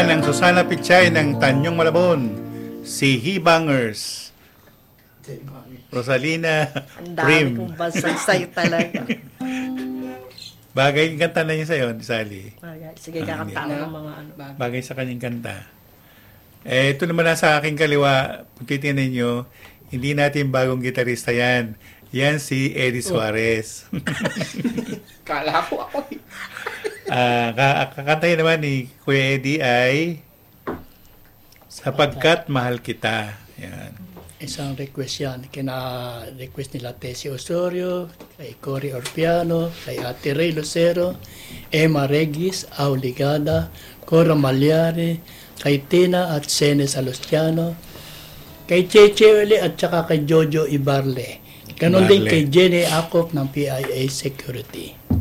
Ng Susana Pichay ng Tanyong Malabon, si Hibangers, Rosalina Ang dami Prim. kong basaysay talaga. Bagay yung kanta na niya sa'yo, ni Sally. Sige, kakanta ko ng mga ano. Bagay sa kanyang kanta. Ito naman nasa aking kaliwa, kung titignan ninyo, hindi natin bagong gitarista yan. Yan si Eddie Suarez. Kala ko ako. Kakantahin naman ni Kuya Eddie ay Sapagkat Mahal Kita. Yan. Isang request yan. Kina-request nila Tessie Osorio, kay Cory Orpiano, kay Ate Ray Lucero, Emma Regis, Auligada, Cora Malyari, kay Tina at Sene Salustiano, kay Cheche Uli at saka kay Jojo Ibarle. Ganon din Ibarle. kay Jenny Akop ng PIA Security.